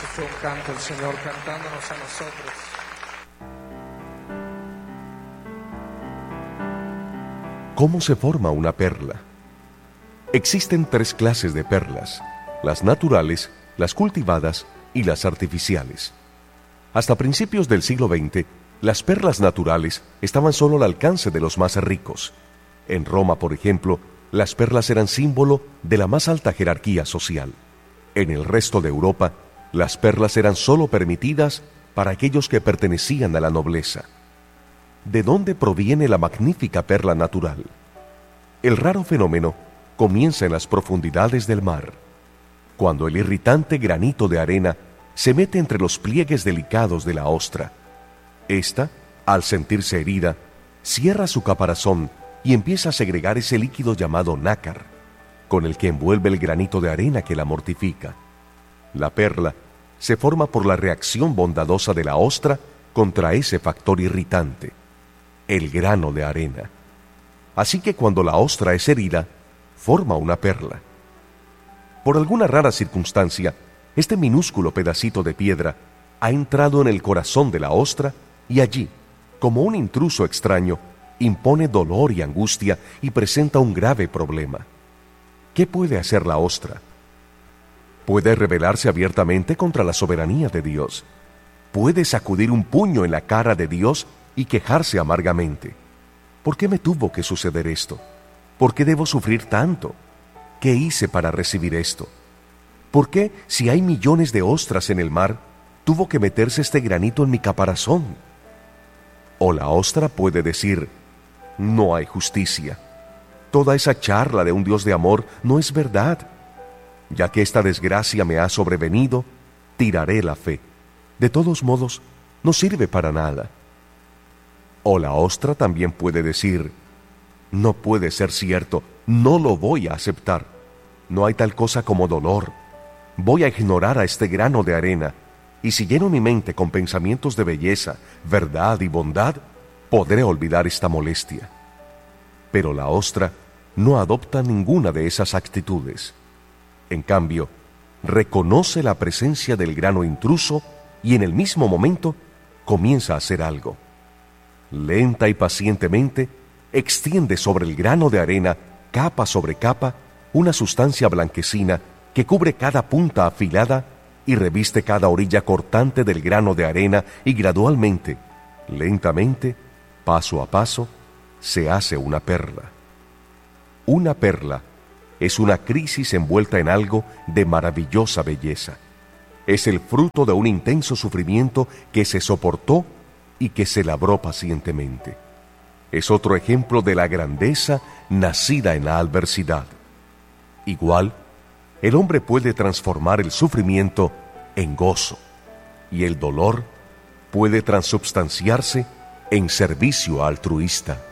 Ese fue un canto, el Señor cantándonos a nosotros. ¿Cómo se forma una perla? Existen 3 clases de perlas: las naturales, las cultivadas y las artificiales. Hasta principios del siglo XX, las perlas naturales estaban solo al alcance de los más ricos. En Roma, por ejemplo, las perlas eran símbolo de la más alta jerarquía social. En el resto de Europa, las perlas eran solo permitidas para aquellos que pertenecían a la nobleza. ¿De dónde proviene la magnífica perla natural? El raro fenómeno comienza en las profundidades del mar, cuando el irritante granito de arena se mete entre los pliegues delicados de la ostra. Esta, al sentirse herida, cierra su caparazón y empieza a segregar ese líquido llamado nácar, con el que envuelve el granito de arena que la mortifica. La perla se forma por la reacción bondadosa de la ostra contra ese factor irritante, el grano de arena. Así que cuando la ostra es herida, forma una perla. Por alguna rara circunstancia, este minúsculo pedacito de piedra ha entrado en el corazón de la ostra y allí, como un intruso extraño, impone dolor y angustia y presenta un grave problema. ¿Qué puede hacer la ostra? Puede rebelarse abiertamente contra la soberanía de Dios. Puede sacudir un puño en la cara de Dios y quejarse amargamente. ¿Por qué me tuvo que suceder esto? ¿Por qué debo sufrir tanto? ¿Qué hice para recibir esto? ¿Por qué, si hay millones de ostras en el mar, tuvo que meterse este granito en mi caparazón? O la ostra puede decir: no hay justicia. Toda esa charla de un Dios de amor no es verdad. Ya que esta desgracia me ha sobrevenido, tiraré la fe. De todos modos, no sirve para nada. O la ostra también puede decir: no puede ser cierto, no lo voy a aceptar. No hay tal cosa como dolor. Voy a ignorar a este grano de arena, y si lleno mi mente con pensamientos de belleza, verdad y bondad, podré olvidar esta molestia. Pero la ostra no adopta ninguna de esas actitudes. En cambio, reconoce la presencia del grano intruso y en el mismo momento comienza a hacer algo. Lenta y pacientemente, extiende sobre el grano de arena, capa sobre capa, una sustancia blanquecina que cubre cada punta afilada y reviste cada orilla cortante del grano de arena y gradualmente, lentamente, paso a paso, se hace una perla. Una perla es una crisis envuelta en algo de maravillosa belleza. Es el fruto de un intenso sufrimiento que se soportó y que se labró pacientemente. Es otro ejemplo de la grandeza nacida en la adversidad. Igual, el hombre puede transformar el sufrimiento en gozo y el dolor puede transubstanciarse en servicio altruista.